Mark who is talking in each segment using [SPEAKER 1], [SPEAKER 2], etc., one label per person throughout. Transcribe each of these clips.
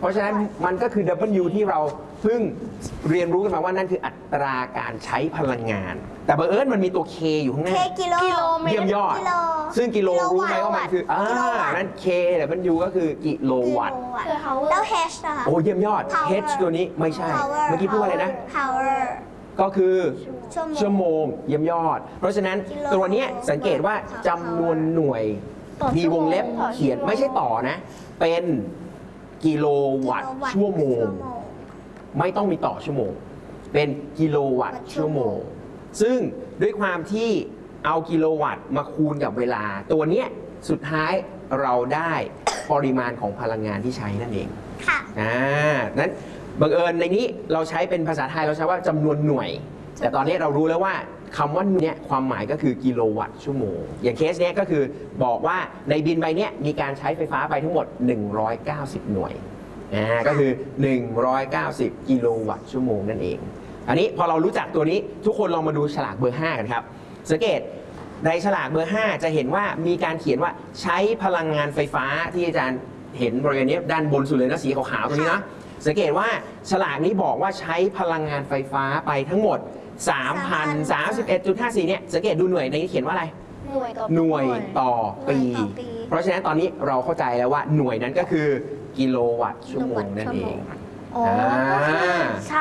[SPEAKER 1] เพราะฉะนั้นมันก็คือ W ที่เราเพิ่งเรียนรู้กันมาว่านั่นคืออัตราการใช้พลังงานแต่บังเอิญมันมีตัว K อยู่ข้างหน้า
[SPEAKER 2] กิโลเมตร
[SPEAKER 1] เยี่ยมยอดซึ่งกิโลรู้ไหมว่ามันคือนั่น K แต่มัน U ก็คือกิโลวัตต์
[SPEAKER 2] แล้ว H นะคะ
[SPEAKER 1] โอ้เยี่ยมยอด H ตัวนี้ไม่ใช่เมื่อกี้พูดว่าอะไรนะ
[SPEAKER 2] power
[SPEAKER 1] ก็คือชั่วโมงเยี่ยมยอดเพราะฉะนั้นตัวนี้สังเกตว่าจำนวนหน่วยมีวงเล็บเขียนไม่ใช่ต่อนะเป็นกิโลวัตต์ชั่วโมงไม่ต้องมีต่อชั่วโมงเป็นกิโลวัตต์ชั่วโมงซึ่งด้วยความที่เอากิโลวัตต์มาคูณกับเวลาตัวเนี้ยสุดท้ายเราได้ปริมาณของพลังงานที่ใช้นั่นเอง
[SPEAKER 2] ค่ะ
[SPEAKER 1] นั้นบังเอิญในนี้เราใช้เป็นภาษาไทยเราใช้ว่าจำนวนหน่วยแต่ตอนนี้เรารู้แล้วว่าคำว่าเนี่ยความหมายก็คือกิโลวัตต์ชั่วโมงอย่างเคสเนี้ยก็คือบอกว่าในบินใบนี้มีการใช้ไฟฟ้าไปทั้งหมด190หน่วยก็คือ190กิโลวัตต์ชั่วโมงนั่นเองอันนี้พอเรารู้จักตัวนี้ทุกคนลองมาดูฉลากเบอร์5กันครับสังเกตในฉลากเบอร์5จะเห็นว่ามีการเขียนว่าใช้พลังงานไฟฟ้าที่อาจารย์เห็นบริเวณนี้ด้านบนสุดเลยนะสีขาวๆตรงนี้นะสังเกตว่าฉลากนี้บอกว่าใช้พลังงานไฟฟ้าไปทั้งหมด 3,031.54 เนี่ยสังเกตดูหน่วยในนี้เขียนว่าอะไรหน่วยต่อปีเพราะฉะนั้นตอนนี้เราเข้าใจแล้วว่าหน่วยนั้นก็คือกิโลวัตต์ชั่วโมงนั่นเอง
[SPEAKER 3] ใช้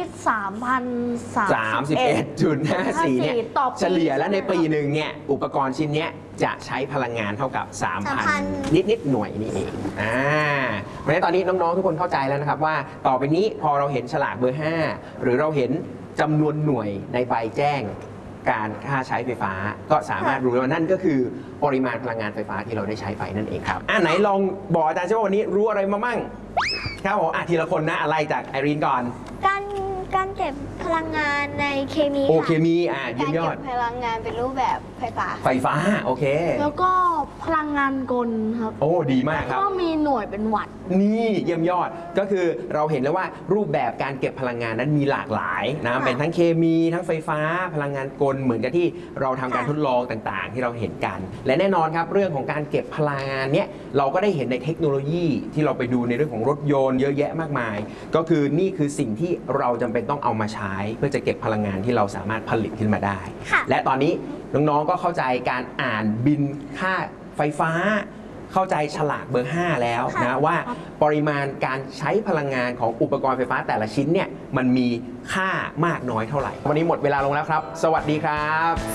[SPEAKER 1] 3,031.54 เนี่ยเฉลี่ยแล้วในปีหนึ่งเนี่ยอุปกรณ์ชิ้นนี้จะใช้พลังงานเท่ากับ 3,000 นิดๆหน่วยนี่เองเพราะฉะนั้นตอนนี้น้องๆทุกคนเข้าใจแล้วนะครับว่าต่อไปนี้พอเราเห็นฉลากเบอร์ 5 หรือเราเห็นจำนวนหน่วยในใบแจ้งการค่าใช้ไฟฟ้าก็สามารถรู้ว่านั่นก็คือปริมาณพลังงานไฟฟ้าที่เราได้ใช้ไปนั่นเองครับไหนลองบอกอาจารย์ว่าวันนี้รู้อะไรมามั่งครับผมทีละคนนะอะไรจากไอรีนก่อน
[SPEAKER 2] การเก็บพลังงานในเคมี
[SPEAKER 1] เคมีเยี่ยมยอด
[SPEAKER 2] พลังงานเป็นรูปแบบไฟฟ้า
[SPEAKER 1] โอเค
[SPEAKER 3] แล้วก็พลังงานกลครับ
[SPEAKER 1] โอ้ดีมากครับ
[SPEAKER 3] ก็มีหน่วยเป็นวัตต์
[SPEAKER 1] นี่เยี่ยมยอดก็คือเราเห็นแล้วว่ารูปแบบการเก็บพลังงานนั้นมีหลากหลายนะเป็นทั้งเคมีทั้งไฟฟ้าพลังงานกลเหมือนกับที่เราทำการทดลองต่างๆที่เราเห็นกันและแน่นอนครับเรื่องของการเก็บพลังงานเนี้ยเราก็ได้เห็นในเทคโนโลยีที่เราไปดูในเรื่องของรถยนต์เยอะแยะมากมายก็คือนี่คือสิ่งที่เราจำเป็นต้องเอามาใช้เพื่อจะเก็บพลังงานที่เราสามารถผลิตขึ้นมาได้และตอนนี้น้องๆก็เข้าใจการอ่านบินค่าไฟฟ้าเข้าใจฉลากเบอร์ 5 แล้วนะว่าปริมาณการใช้พลังงานของอุปกรณ์ไฟฟ้าแต่ละชิ้นเนี่ยมันมีค่ามากน้อยเท่าไหร่วันนี้หมดเวลาลงแล้วครับสวัสดีครับ